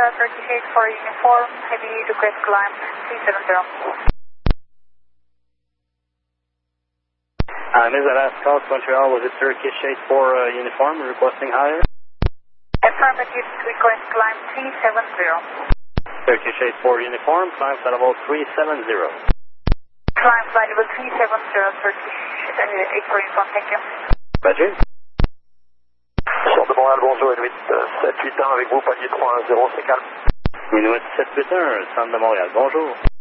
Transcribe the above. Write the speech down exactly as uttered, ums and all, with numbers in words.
Turkish eight four uniform, heavy request climb three seven zero. I missed that last call to Montreal. Was it Turkish eight four uh, uniform requesting higher? Affirmative, request climb three seven zero. Turkish eight four uniform, climb flight level three seven zero. Climb flight level three seven zero, Turkish uh, eight four uniform, thank you. Roger. Centre de Montréal, bonjour, Inuit sept huit un avec vous, palier trois un zéro, c'est calme. Inuit sept huit un, Centre de Montréal, bonjour.